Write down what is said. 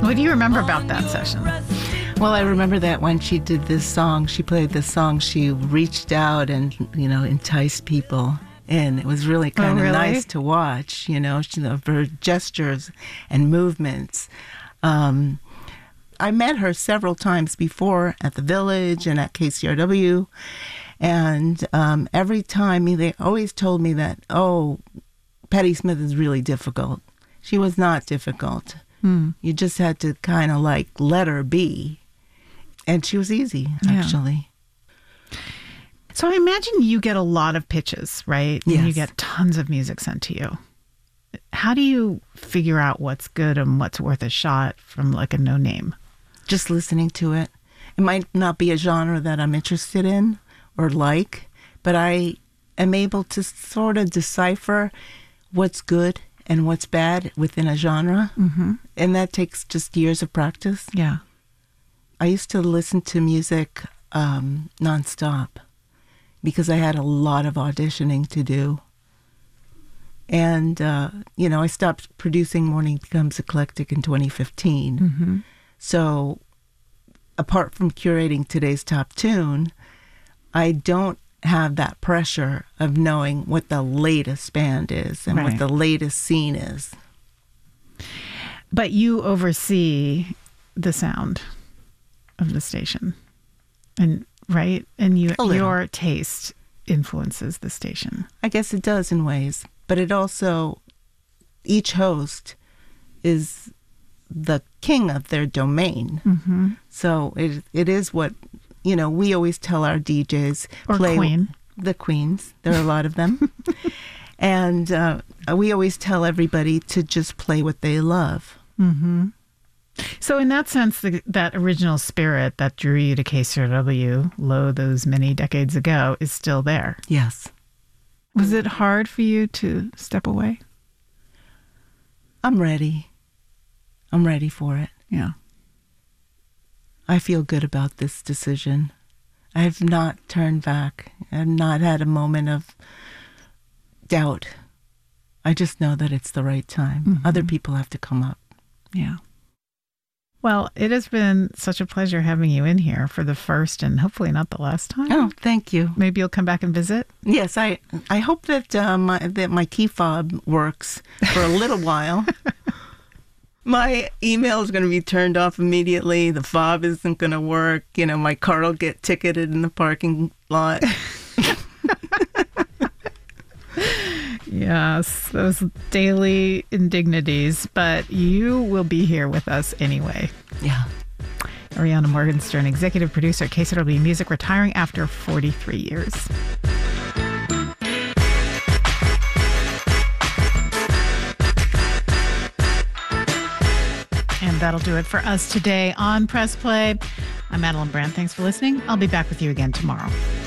What do you remember about that session? Well, I remember that when she did this song, she played this song, she reached out and, enticed people. And it was really kind of nice to watch, her gestures and movements. I met her several times before at the Village and at KCRW. And every time they always told me that, Patti Smith is really difficult. She was not difficult. You just had to kind of let her be. And she was easy, actually. So I imagine you get a lot of pitches, right? Yes. And you get tons of music sent to you. How do you figure out what's good and what's worth a shot from a no-name? Just listening to it. It might not be a genre that I'm interested in or but I am able to sort of decipher what's good and what's bad within a genre. Mm-hmm. And that takes just years of practice. Yeah. I used to listen to music nonstop because I had a lot of auditioning to do. And, I stopped producing Morning Becomes Eclectic in 2015. Mm-hmm. So apart from curating today's top tune, I don't have that pressure of knowing what the latest band is and what the latest scene is. But you oversee the sound of the station, and your taste influences the station. I guess it does in ways, but it also, each host is the king of their domain. Mm-hmm. So it is what, we always tell our DJs. The queens. There are a lot of them. And we always tell everybody to just play what they love. Mm-hmm. So in that sense, that original spirit that drew you to KCRW, those many decades ago, is still there. Yes. Was it hard for you to step away? I'm ready. I'm ready for it. Yeah. I feel good about this decision. I have not turned back. I have not had a moment of doubt. I just know that it's the right time. Mm-hmm. Other people have to come up. Yeah. Well, it has been such a pleasure having you in here for the first and hopefully not the last time. Oh, thank you. Maybe you'll come back and visit? Yes, I hope that my key fob works for a little while. My email is going to be turned off immediately. The fob isn't going to work. My car will get ticketed in the parking lot. Yes, those daily indignities, but you will be here with us anyway. Yeah. Ariana Morgenstern, executive producer at KCRW Music, retiring after 43 years. And that'll do it for us today on Press Play. I'm Madeline Brandt. Thanks for listening. I'll be back with you again tomorrow.